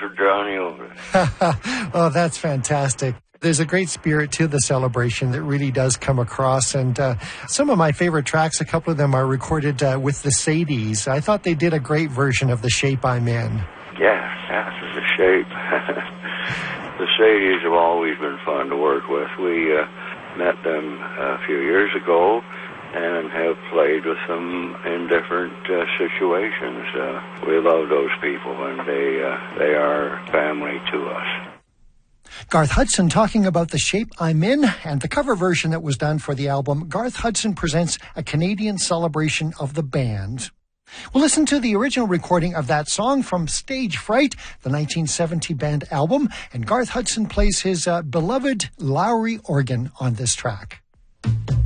for Johnny Otis. Oh, that's fantastic. There's a great spirit to the celebration that really does come across. And some of my favorite tracks, a couple of them are recorded with the Sadies. I thought they did a great version of The Shape I'm In. Yes, The Shape. The Sadies have always been fun to work with. We met them a few years ago and have played with them in different situations. We love those people, and they are family to us. Garth Hudson talking about The Shape I'm In and the cover version that was done for the album. Garth Hudson presents a Canadian celebration of the band. We'll listen to the original recording of that song from Stage Fright, the 1970 band album, and Garth Hudson plays his beloved Lowrey organ on this track.